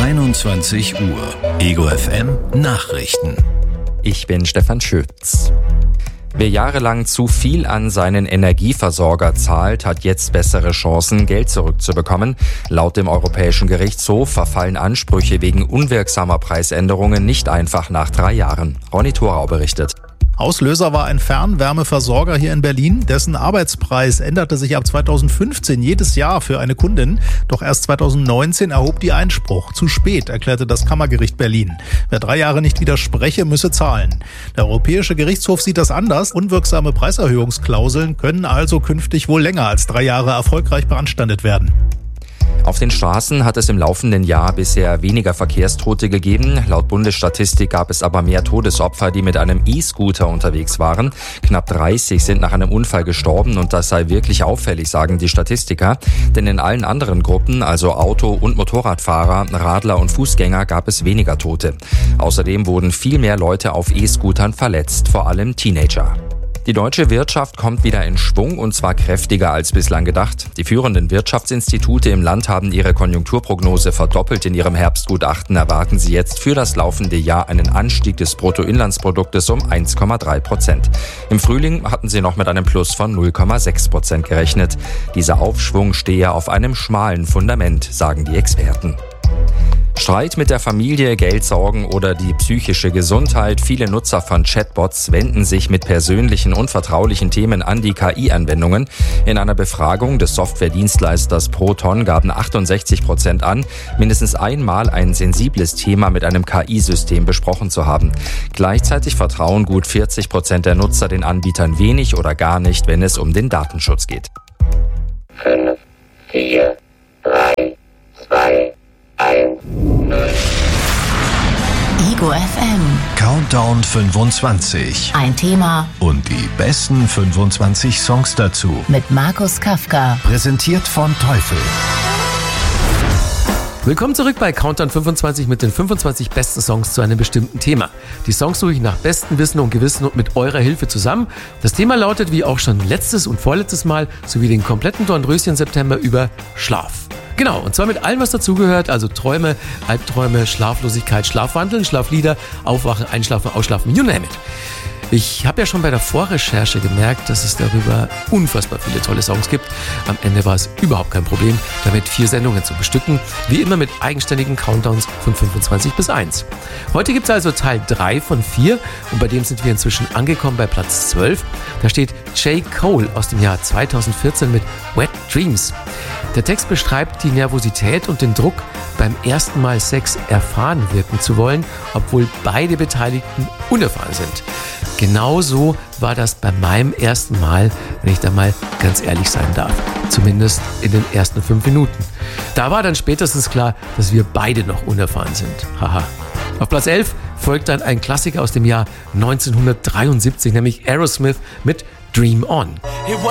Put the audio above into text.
21 Uhr. Ego FM Nachrichten. Ich bin Stefan Schütz. Wer jahrelang zu viel an seinen Energieversorger zahlt, hat jetzt bessere Chancen, Geld zurückzubekommen. Laut dem Europäischen Gerichtshof verfallen Ansprüche wegen unwirksamer Preisänderungen nicht einfach nach 3 Jahren. Ronny Thorau berichtet. Auslöser war ein Fernwärmeversorger hier in Berlin. Dessen Arbeitspreis änderte sich ab 2015 jedes Jahr für eine Kundin. Doch erst 2019 erhob die Einspruch. Zu spät, erklärte das Kammergericht Berlin. Wer 3 Jahre nicht widerspreche, müsse zahlen. Der Europäische Gerichtshof sieht das anders. Unwirksame Preiserhöhungsklauseln können also künftig wohl länger als 3 Jahre erfolgreich beanstandet werden. Auf den Straßen hat es im laufenden Jahr bisher weniger Verkehrstote gegeben. Laut Bundesstatistik gab es aber mehr Todesopfer, die mit einem E-Scooter unterwegs waren. Knapp 30 sind nach einem Unfall gestorben und das sei wirklich auffällig, sagen die Statistiker. Denn in allen anderen Gruppen, also Auto- und Motorradfahrer, Radler und Fußgänger, gab es weniger Tote. Außerdem wurden viel mehr Leute auf E-Scootern verletzt, vor allem Teenager. Die deutsche Wirtschaft kommt wieder in Schwung und zwar kräftiger als bislang gedacht. Die führenden Wirtschaftsinstitute im Land haben ihre Konjunkturprognose verdoppelt. In ihrem Herbstgutachten erwarten sie jetzt für das laufende Jahr einen Anstieg des Bruttoinlandsproduktes um 1,3%. Im Frühling hatten sie noch mit einem Plus von 0,6% gerechnet. Dieser Aufschwung stehe auf einem schmalen Fundament, sagen die Experten. Streit mit der Familie, Geldsorgen oder die psychische Gesundheit. Viele Nutzer von Chatbots wenden sich mit persönlichen und vertraulichen Themen an die KI-Anwendungen. In einer Befragung des Softwaredienstleisters Proton gaben 68% an, mindestens einmal ein sensibles Thema mit einem KI-System besprochen zu haben. Gleichzeitig vertrauen gut 40% der Nutzer den Anbietern wenig oder gar nicht, wenn es um den Datenschutz geht. 5, 4, 3, 2, 1, 0. Ego FM. Countdown 25. Ein Thema Und die besten 25 Songs dazu. mit Markus Kafka. Präsentiert von Teufel. Willkommen zurück bei Countdown 25 mit den 25 besten Songs zu einem bestimmten Thema. Die Songs suche ich nach bestem Wissen und Gewissen und mit eurer Hilfe zusammen. Das Thema lautet wie auch schon letztes und vorletztes Mal sowie den kompletten Dornröschen-September über Schlaf. Genau, und zwar mit allem, was dazugehört, also Träume, Albträume, Schlaflosigkeit, Schlafwandeln, Schlaflieder, Aufwachen, Einschlafen, Ausschlafen, you name it. Ich habe ja schon bei der Vorrecherche gemerkt, dass es darüber unfassbar viele tolle Songs gibt. Am Ende war es überhaupt kein Problem, damit 4 Sendungen zu bestücken, wie immer mit eigenständigen Countdowns von 25 bis 1. Heute gibt es also Teil 3 von 4 und bei dem sind wir inzwischen angekommen bei Platz 12. Da steht J. Cole aus dem Jahr 2014 mit Wet Dreams. Der Text beschreibt die Nervosität und den Druck, beim ersten Mal Sex erfahren wirken zu wollen, obwohl beide Beteiligten unerfahren sind. Genauso war das bei meinem ersten Mal, wenn ich da mal ganz ehrlich sein darf. Zumindest in den ersten 5 Minuten. Da war dann spätestens klar, dass wir beide noch unerfahren sind. Haha. Auf Platz 11 folgt dann ein Klassiker aus dem Jahr 1973, nämlich Aerosmith mit Dream On.